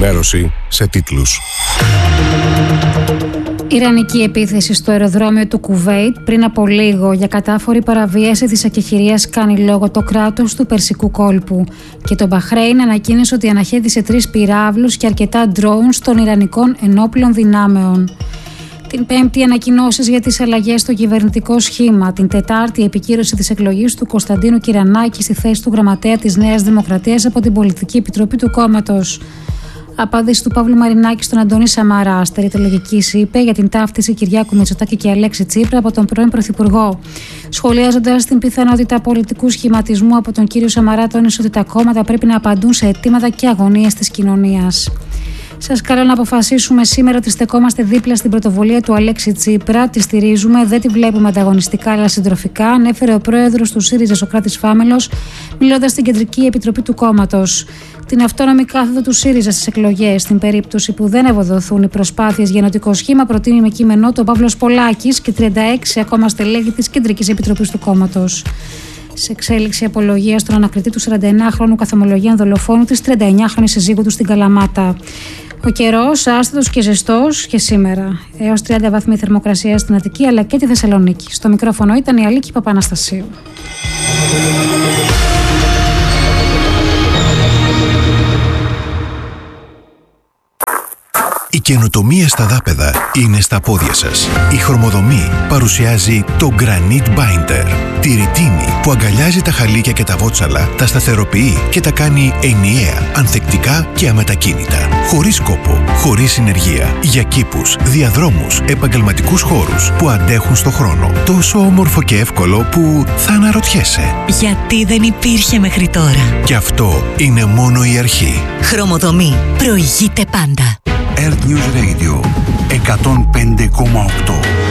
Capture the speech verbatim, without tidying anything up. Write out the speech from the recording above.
ενημέρωση σε τίτλους. Ιρανική επίθεση στο αεροδρόμιο του Κουβέιτ πριν από λίγο για κατάφορη παραβίαση της ακεχηρίας κάνει λόγο το κράτος του Περσικού κόλπου. Και το Μπαχρέιν ανακοίνωσε ότι αναχέτησε τρεις πυράβλους και αρκετά drones των Ιρανικών ενόπλων δυνάμεων. Την Πέμπτη, ανακοινώσεις για τις αλλαγές στο κυβερνητικό σχήμα. Την Τετάρτη, η επικύρωση της εκλογής του Κωνσταντίνου Κυρανάκη στη θέση του γραμματέα της Νέας Δημοκρατίας από την Πολιτική Επιτροπή του κόμματος. Απάντηση του Παύλου Μαρινάκη στον Αντώνη Σαμαρά. Στερητολογικής είπε για την ταύτιση Κυριάκου Μητσοτάκη και Αλέξη Τσίπρα από τον πρώην Πρωθυπουργό. Σχολιάζοντας την πιθανότητα πολιτικού σχηματισμού από τον κύριο Σαμαρά, τόνισε ότι τα κόμματα πρέπει να απαντούν σε αιτήματα και αγωνίες της κοινωνίας. Σας καλώ να αποφασίσουμε σήμερα ότι στεκόμαστε δίπλα στην πρωτοβουλία του Αλέξη Τσίπρα. Τη στηρίζουμε, δεν τη βλέπουμε ανταγωνιστικά αλλά συντροφικά, ανέφερε ο πρόεδρος του ΣΥΡΙΖΑ Σωκράτης Φάμελος, μιλώντας στην Κεντρική Επιτροπή του κόμματος. Την αυτόνομη κάθοδο του ΣΥΡΙΖΑ στις εκλογές, στην περίπτωση που δεν ευοδοθούν οι προσπάθειες για ενωτικό σχήμα, προτείνει με κείμενό του ο Παύλος Πολάκης και τριάντα έξι ακόμα στελέχη της Κεντρικής Επιτροπής του κόμματος. Σε εξέλιξη απολογία στον ανακριτή του σαρανταεννάχρονου καθομολογίαν δολοφόνου της τριάντα εννιάχρονη συζύγου του στην Καλαμάτα. Ο καιρός άστατος και ζεστός και σήμερα. Έως τριάντα βαθμοί θερμοκρασία στην Αττική αλλά και τη Θεσσαλονίκη. Στο μικρόφωνο ήταν η Αλίκη Παπαναστασίου. Η καινοτομία στα δάπεδα είναι στα πόδια σας. Η Χρωμοδομή παρουσιάζει το Granite Binder. Τη ρητίνη που αγκαλιάζει τα χαλίκια και τα βότσαλα, τα σταθεροποιεί και τα κάνει ενιαία, ανθεκτικά και αμετακίνητα. Χωρίς κόπο, χωρίς συνεργεία. Για κήπους, διαδρόμους, επαγγελματικούς χώρους που αντέχουν στο χρόνο. Τόσο όμορφο και εύκολο που θα αναρωτιέσαι. Γιατί δεν υπήρχε μέχρι τώρα. Και αυτό είναι μόνο η αρχή. Χρωμοδομή. Προηγείται πάντα. Earth News Radio εκατόν πέντε κόμμα οκτώ.